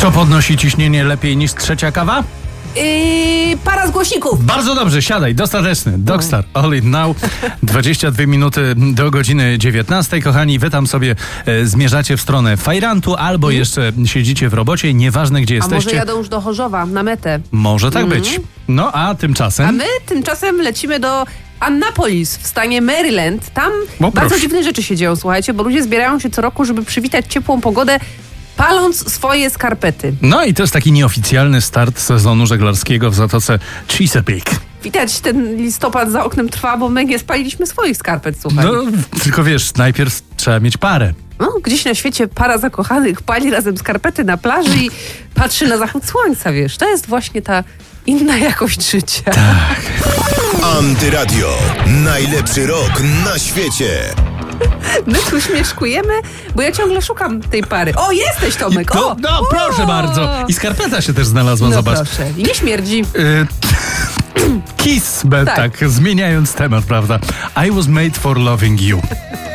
Co podnosi ciśnienie lepiej niż trzecia kawa? Para z głośników. Bardzo dobrze, siadaj, dostateczny. Dogstar, all in now. 22 minuty do godziny 19. Kochani, wy tam sobie zmierzacie w stronę Fajrantu albo jeszcze siedzicie w robocie, nieważne gdzie A jesteście. może jadą już do Chorzowa, na metę. Może tak być. No a tymczasem... A my tymczasem lecimy do Annapolis w stanie Maryland. Tam bardzo proszę. dziwne rzeczy się dzieją, słuchajcie, bo ludzie zbierają się co roku, żeby przywitać ciepłą pogodę, paląc swoje skarpety. No i to jest taki nieoficjalny start sezonu żeglarskiego w Zatoce Chesapeake. Widać, ten listopad za oknem trwa, bo my nie spaliliśmy swoich skarpet, słuchaj. No, tylko wiesz, najpierw trzeba mieć parę. No, gdzieś na świecie para zakochanych pali razem skarpety na plaży i patrzy na zachód słońca, wiesz. To jest właśnie ta inna jakość życia. Tak. Antyradio. Najlepszy rok na świecie. My tu śmieszkujemy, bo ja ciągle szukam tej pary. O, jesteś, Tomek! O! No, proszę bardzo. I skarpeta się też znalazła, No zobacz. proszę. I nie śmierdzi. Kiss, Tak. tak, zmieniając temat, prawda? I was made for loving you.